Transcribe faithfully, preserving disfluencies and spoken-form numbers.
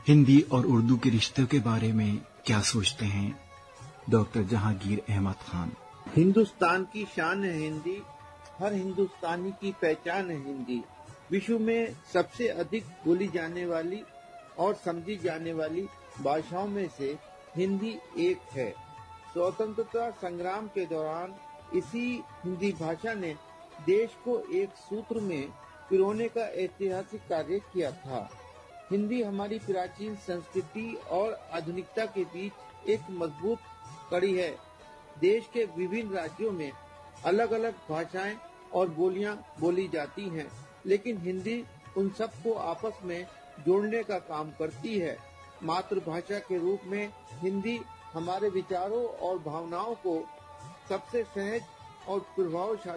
हिंदी और उर्दू के रिश्ते के बारे में क्या सोचते हैं डॉक्टर जहांगीर अहमद खान। हिंदुस्तान की शान है हिंदी, हर हिंदुस्तानी की पहचान है हिंदी। विश्व में सबसे अधिक बोली जाने वाली और समझी जाने वाली भाषाओं में से हिंदी एक है। स्वतंत्रता संग्राम के दौरान इसी हिंदी भाषा ने देश को एक सूत्र में पिरोने का ऐतिहासिक कार्य किया था। हिंदी हमारी प्राचीन संस्कृति और आधुनिकता के बीच एक मजबूत कड़ी है। देश के विभिन्न राज्यों में अलग अलग भाषाएं और बोलियां बोली जाती हैं, लेकिन हिंदी उन सबको आपस में जोड़ने का काम करती है। मातृभाषा के रूप में हिंदी हमारे विचारों और भावनाओं को सबसे सहज और प्रभावशाली